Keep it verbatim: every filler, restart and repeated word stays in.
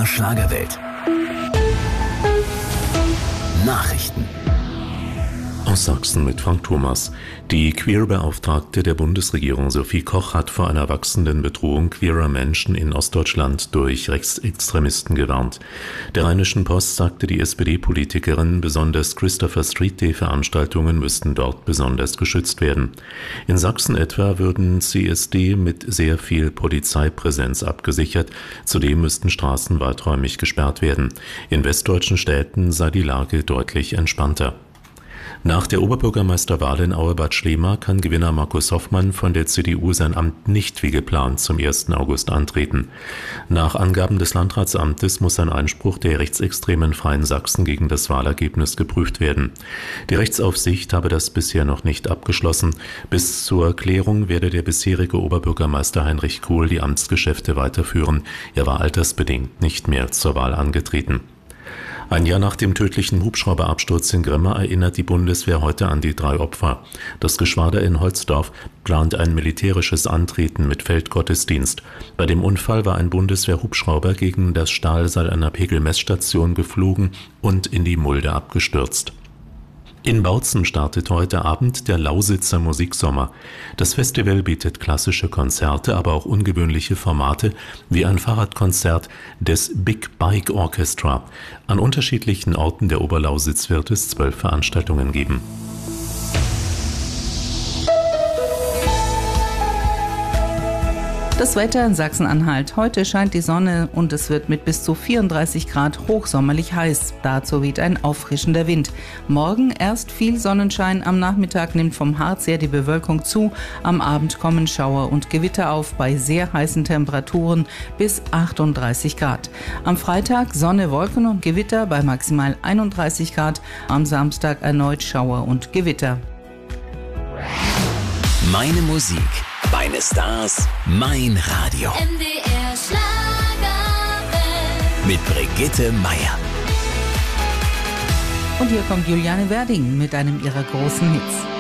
der Schlagerwelt. Nachrichten aus Sachsen mit Frank Thomas. Die Queer-Beauftragte der Bundesregierung Sophie Koch hat vor einer wachsenden Bedrohung queerer Menschen in Ostdeutschland durch Rechtsextremisten gewarnt. Der Rheinischen Post sagte die S P D-Politikerin, besonders Christopher Street Day-Veranstaltungen müssten dort besonders geschützt werden. In Sachsen etwa würden C S D mit sehr viel Polizeipräsenz abgesichert. Zudem müssten Straßen weiträumig gesperrt werden. In westdeutschen Städten sei die Lage deutlich entspannter. Nach der Oberbürgermeisterwahl in Auerbad Schlema kann Gewinner Markus Hoffmann von der C D U sein Amt nicht wie geplant zum ersten August antreten. Nach Angaben des Landratsamtes muss ein Einspruch der rechtsextremen Freien Sachsen gegen das Wahlergebnis geprüft werden. Die Rechtsaufsicht habe das bisher noch nicht abgeschlossen. Bis zur Klärung werde der bisherige Oberbürgermeister Heinrich Kohl die Amtsgeschäfte weiterführen. Er war altersbedingt nicht mehr zur Wahl angetreten. Ein Jahr nach dem tödlichen Hubschrauberabsturz in Grimma erinnert die Bundeswehr heute an die drei Opfer. Das Geschwader in Holzdorf plant ein militärisches Antreten mit Feldgottesdienst. Bei dem Unfall war ein Bundeswehr-Hubschrauber gegen das Stahlseil einer Pegelmessstation geflogen und in die Mulde abgestürzt. In Bautzen startet heute Abend der Lausitzer Musiksommer. Das Festival bietet klassische Konzerte, aber auch ungewöhnliche Formate wie ein Fahrradkonzert des Big Bike Orchestra. An unterschiedlichen Orten der Oberlausitz wird es zwölf Veranstaltungen geben. Das Wetter in Sachsen-Anhalt. Heute scheint die Sonne und es wird mit bis zu vierunddreißig Grad hochsommerlich heiß. Dazu weht ein auffrischender Wind. Morgen erst viel Sonnenschein, am Nachmittag nimmt vom Harz her die Bewölkung zu. Am Abend kommen Schauer und Gewitter auf bei sehr heißen Temperaturen bis achtunddreißig Grad. Am Freitag Sonne, Wolken und Gewitter bei maximal einunddreißig Grad. Am Samstag erneut Schauer und Gewitter. Meine Musik, meine Stars, mein Radio. M D R Schlagerwelt. Mit Brigitte Meier. Und hier kommt Juliane Werding mit einem ihrer großen Hits.